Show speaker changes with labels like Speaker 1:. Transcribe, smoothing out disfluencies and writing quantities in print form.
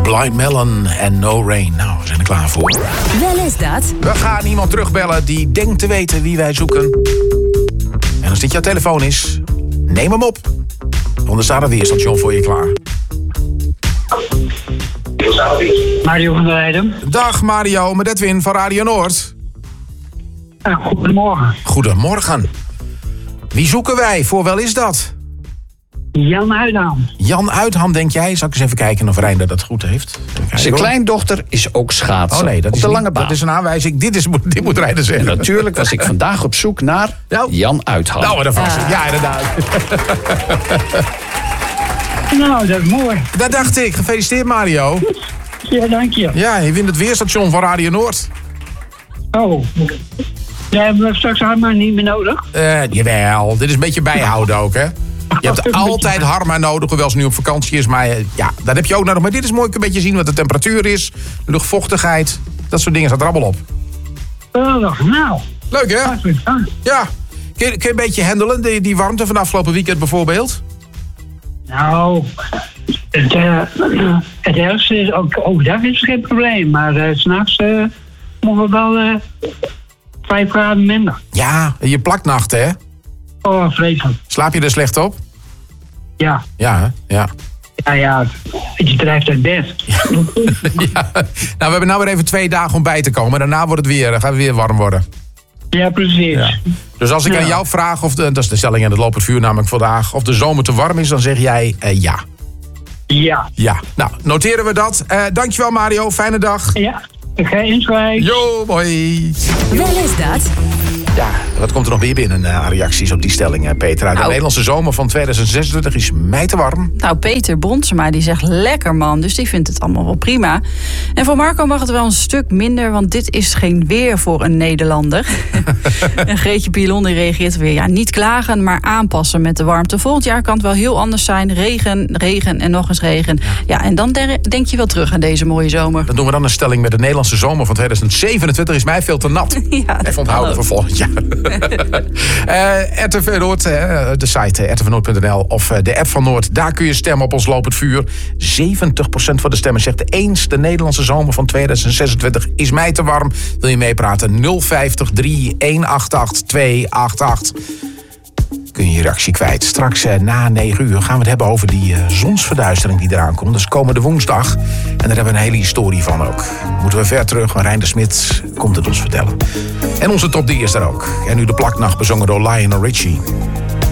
Speaker 1: Blind Melon en No Rain. Nou, we zijn er klaar voor.
Speaker 2: Wel is dat.
Speaker 1: We gaan iemand terugbellen die denkt te weten wie wij zoeken. En als dit jouw telefoon is, neem hem op. Want er staat een weerstation voor je klaar.
Speaker 3: Mario van der Heijden.
Speaker 1: Dag Mario, met Edwin van Radio Noord.
Speaker 3: Goedemorgen.
Speaker 1: Goedemorgen. Wie zoeken wij? Voor wel is dat?
Speaker 3: Jan Uitham.
Speaker 1: Jan Uitham, denk jij? Zal ik eens even kijken of Reinder dat goed heeft?
Speaker 4: Zijn kleindochter is ook schaatser.
Speaker 1: Oh nee, dat
Speaker 4: op
Speaker 1: is
Speaker 4: de
Speaker 1: niet,
Speaker 4: lange baan.
Speaker 1: Dat is een aanwijzing. Dit moet Reinder zeggen.
Speaker 4: Natuurlijk was ik vandaag op zoek naar Jan Uitham.
Speaker 1: Nou, dat was het. Ja, inderdaad.
Speaker 3: Nou, dat is mooi.
Speaker 1: Dat dacht ik. Gefeliciteerd, Mario.
Speaker 3: Ja, dank je.
Speaker 1: Ja, je wint het weerstation van Radio Noord.
Speaker 3: Oh. Dat hebben we straks helemaal niet meer nodig.
Speaker 1: Jawel, dit is een beetje bijhouden ook, hè? Je hebt altijd Harma nodig, hoewel ze nu op vakantie is. Maar ja, dat heb je ook nodig. Maar dit is mooi, een beetje zien wat de temperatuur is. De luchtvochtigheid. Dat soort dingen staat er allemaal op.
Speaker 3: Nou.
Speaker 1: Leuk, hè? Ja. Kun je een beetje handelen, die warmte van afgelopen weekend bijvoorbeeld?
Speaker 3: Nou, het ergste is, overdag is geen probleem. Maar 's nachts mogen we wel 5 graden minder.
Speaker 1: Ja, je plaknachten, hè?
Speaker 3: Oh, vreselijk.
Speaker 1: Slaap je er slecht op?
Speaker 3: Ja.
Speaker 1: Ja, hè? Ja.
Speaker 3: Ja, je drijft uit bed.
Speaker 1: Ja. Nou, we hebben nou weer even 2 dagen om bij te komen. Daarna gaat het weer warm worden.
Speaker 3: Ja, precies.
Speaker 1: Ja. Dus als ik aan jou vraag, dat is de stelling in het lopend vuur namelijk vandaag, of de zomer te warm is, dan zeg jij ja.
Speaker 3: Ja.
Speaker 1: Ja. Nou, noteren we dat. Dankjewel Mario, fijne dag.
Speaker 3: Ja, geen schrijf.
Speaker 1: Jo, mooi.
Speaker 2: Wel is dat.
Speaker 1: Ja, wat komt er nog weer binnen aan reacties op die stelling, Petra? De Nederlandse zomer van 2026 is mij te warm.
Speaker 5: Nou, Peter Bronsema die zegt lekker man, dus die vindt het allemaal wel prima. En voor Marco mag het wel een stuk minder, want dit is geen weer voor een Nederlander. En Greetje Pilon die reageert weer, niet klagen, maar aanpassen met de warmte. Volgend jaar kan het wel heel anders zijn. Regen en nog eens regen. Ja, en dan denk je wel terug aan deze mooie zomer.
Speaker 1: Dan doen we dan een stelling met de Nederlandse zomer van 2027 is mij veel te nat.
Speaker 5: Ja,
Speaker 1: even onthouden voor volgend jaar. RTV Noord, de site rtvnoord.nl of de app van Noord. Daar kun je stemmen op ons lopend vuur. 70% van de stemmen zegt eens de Nederlandse zomer van 2026 is mij te warm. Wil je meepraten? 050 3188 288. Kun je je reactie kwijt. Straks na 9 uur gaan we het hebben over die zonsverduistering die eraan komt. Dat is komende woensdag. En daar hebben we een hele historie van ook. Moeten we ver terug, maar Reinder Smit komt het ons vertellen. En onze top 3 is er ook. En nu de plaknacht bezongen door Lionel Richie.